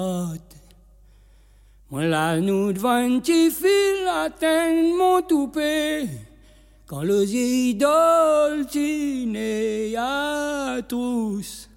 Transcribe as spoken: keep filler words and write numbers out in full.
Moi là nous devant un petit fil atteindre mon toupet quand l'osier idole à tous.